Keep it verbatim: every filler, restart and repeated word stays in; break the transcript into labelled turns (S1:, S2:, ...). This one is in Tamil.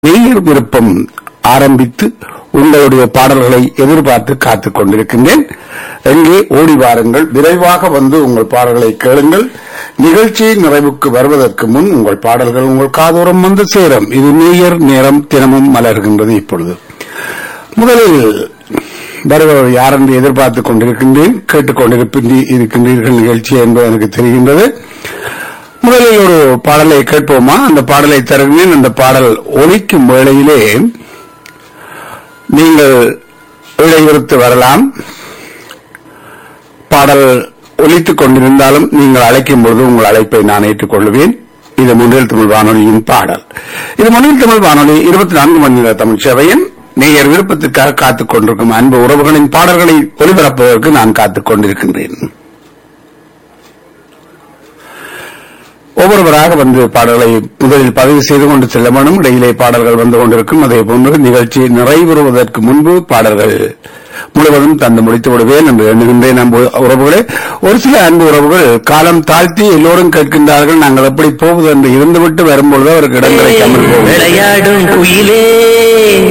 S1: நேயர் விருப்பம் ஆரம்பித்து உங்களுடைய பாடல்களை எதிர்பார்த்து காத்துக் கொண்டிருக்கின்றேன். எங்கே ஓடி வாருங்கள், விரைவாக வந்து உங்கள் பாடல்களை கேளுங்கள். நிகழ்ச்சி நிறைவுக்கு வருவதற்கு முன் உங்கள் பாடல்கள் உங்கள் காதோரம் வந்து சேரும். இது நேயர் நேரம் தினமும் மலர்கின்றது. இப்பொழுது முதலில் வருபவர் யார் என்று எதிர்பார்த்துக் கொண்டிருக்கின்றேன். கேட்டுக் கொண்டிருக்கின்றீர்கள் நிகழ்ச்சி என்பது எனக்கு தெரிகின்றது. முதலில் ஒரு பாடலை கேட்போமா? அந்த பாடலை தருகிறேன். அந்த பாடல் ஒலிக்கும் வேளையிலே நீங்கள் இடைநிறுத்தி வரலாம். பாடல் ஒலித்துக் கொண்டிருந்தாலும் நீங்கள் அழைக்கும் பொழுது உங்கள் அழைப்பை நான் ஏற்றுக் கொள்வேன். இது முன்னில் தமிழ் வானொலியின் பாடல். இது முன்னில் தமிழ் வானொலி இருபத்தி நான்கு மணி நேர தமிழ் சேவையின் நேயர் விருப்பத்திற்காக காத்துக் கொண்டிருக்கும் அன்பு உறவுகளின் பாடல்களை ஒலிபரப்புவதற்கு நான் காத்துக் கொண்டிருக்கின்றேன். ஒவ்வொருவராக வந்து பாடல்களை முதலில் பதிவு செய்து கொண்டு செல்ல வேண்டும். இடையிலே பாடல்கள் வந்து கொண்டிருக்கும். அதே போன்று நிகழ்ச்சி நிறைவுறுவதற்கு முன்பு பாடல்கள் முழுவதும் தந்து முடித்து விடுவேன் என்று எண்ணுகின்றேன். அன்பு உறவுகளே, ஒரு சில அன்பு உறவுகள் காலம் தாழ்த்தி எல்லோரும் கேட்கின்றார்கள், நாங்கள் எப்படி போவது என்று இருந்துவிட்டு வரும்பொழுது அவருக்கு இடம் கிடைக்காமல் போகும்.
S2: விளையாடும் குயிலே